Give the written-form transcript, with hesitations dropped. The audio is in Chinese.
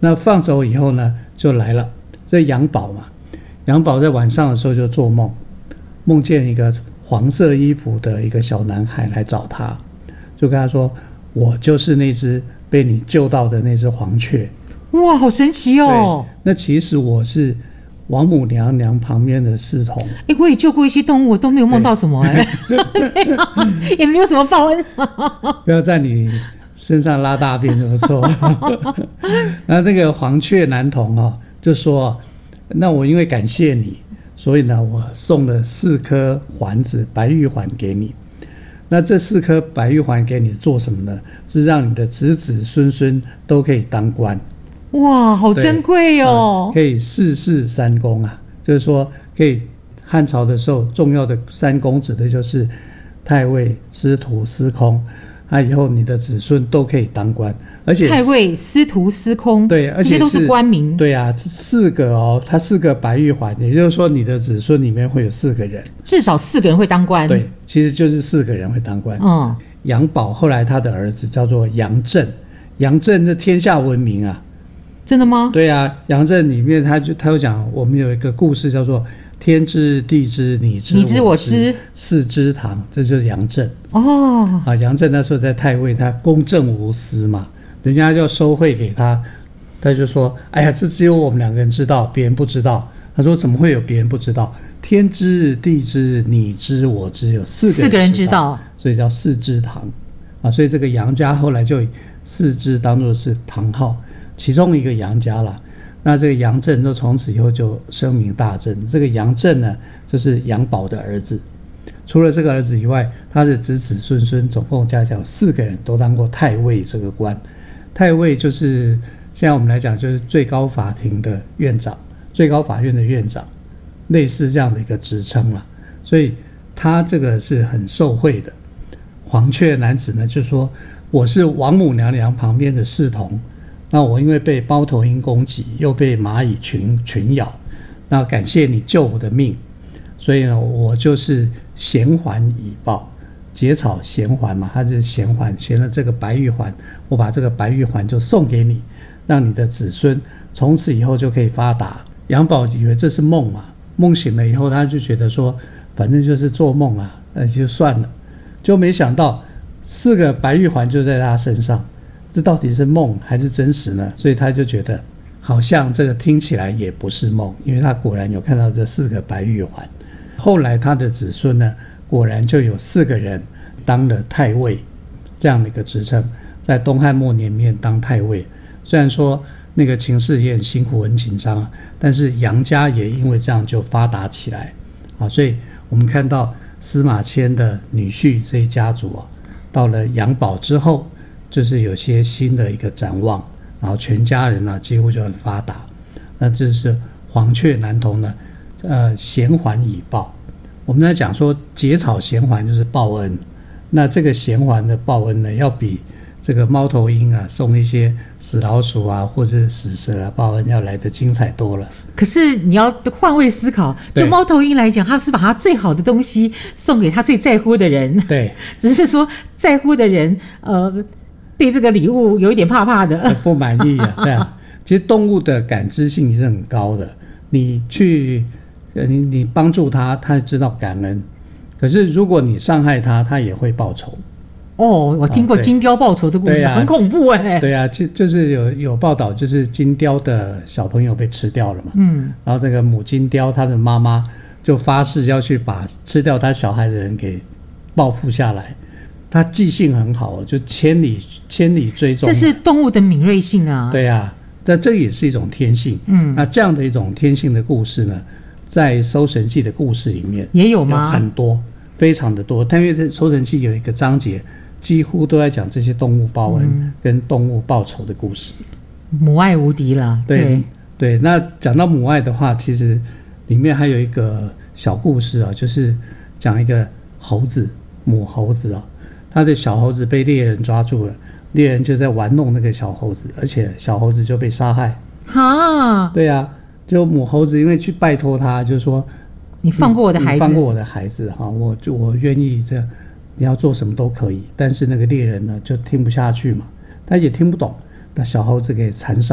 那放走以后呢，就来了这杨宝嘛。杨宝在晚上的时候就做梦，梦见一个黄色衣服的一个小男孩来找他，就跟他说：“我就是那只被你救到的那只黄雀。” 哇，好神奇哦！ 那其实我是王母娘娘旁边的侍童。 我也救过一些动物，我都没有梦到什么也没有什么报恩。 不要在你身上拉大便这么错。然后那个黄雀男童就说：“那我因为感谢你，所以呢，我送了4颗环子白玉环给你。那这4颗白玉环给你做什么呢？是让你的子子孙孙都可以当官。” 哇，好珍贵哦！ 可以世事3公啊，就是说可以汉朝的时候重要的3公指的就是太尉、司徒、司空。以后你的子孙都可以当官，而且太尉、司徒、司空， 对，而且这些都是官名。 对啊，这4个它4个白玉环，也就是说你的子孙里面会有4个人， 至少4个人会当官。 对，其实就是4个人会当官。杨宝后来他的儿子叫做杨震，杨震这天下闻名啊。 真的吗？ 对啊，杨震里面他有讲，我们有一个故事叫做天知地知你知我知四知堂，这就是杨震。杨震那时候在太尉，他公正无私嘛，人家就收贿给他，他就说：“哎呀，这只有我们2个人知道，别人不知道。”他说：“怎么会有别人不知道？天知地知你知我知，有4个人知道，所以叫四知堂所以这个杨家后来就以4知当作是堂号。其中一个杨家了，那这个杨震就从此以后就声名大振。这个杨震呢，就是杨宝的儿子。除了这个儿子以外，他的子子孙孙总共加起来有4个人都当过太尉这个官。太尉就是现在我们来讲就是最高法庭的院长，最高法院的院长，类似这样的一个职称了。所以他这个是很受惠的。黄雀男子呢就说：“我是王母娘娘旁边的侍童。那我因为被猫头鹰攻击，又被蚂蚁群咬，那感谢你救我的命，所以呢，我就是衔环以报。结草衔环嘛，它就是衔环，衔了这个白玉环，我把这个白玉环就送给你，让你的子孙从此以后就可以发达。”杨宝以为这是梦嘛，梦醒了以后，他就觉得说，反正就是做梦啊，那就算了，就没想到4个白玉环就在他身上。这到底是梦还是真实呢？所以他就觉得好像这个听起来也不是梦，因为他果然有看到这4个白玉环。后来他的子孙呢，果然就有4个人当了太尉这样的一个职称，在东汉末年里面当太尉。虽然说那个情势也很辛苦很紧张，但是杨家也因为这样就发达起来所以我们看到司马迁的女婿这一家族到了杨宝之后，就是有些新的一个展望，然后全家人几乎就很发达。那这是黄雀男童呢，衔环以报。我们在讲说结草衔环就是报恩，那这个衔环的报恩呢，要比这个猫头鹰送一些死老鼠或者死蛇报恩要来得精彩多了。 可是你要换位思考，就猫头鹰来讲，他是把他最好的东西送给他最在乎的人。 对， 只是说在乎的人对这个礼物有一点怕怕的， 不满意对啊。其实动物的感知性是很高的，你去你帮助它，它知道感恩；可是如果你伤害它，它也会报仇。 我听过金雕报仇的故事，很恐怖对啊，就是有报道，就是金雕的小朋友被吃掉了嘛。然后这个母金雕，她的妈妈就发誓要去把吃掉她小孩的人给报复下来。他记性很好，就千里追踪。 这是动物的敏锐性啊。 对啊，但这也是一种天性。那这样的一种天性的故事呢，在《搜神记》的故事里面也有吗？ 有很多，非常的多。但因为《搜神记》有一个章节，几乎都在讲这些动物报恩跟动物报仇的故事。 母爱无敌了。 对。那讲到母爱的话，其实里面还有一个小故事就是讲一个猴子，母猴子他的小猴子被猎人抓住了，猎人就在玩弄那个小猴子，而且小猴子就被杀害。对啊，就母猴子因为去拜托他，就说你放过我的孩子， 你放过我的孩子我愿意这样，你要做什么都可以。但是那个猎人呢就听不下去嘛，他也听不懂，那小猴子给缠上。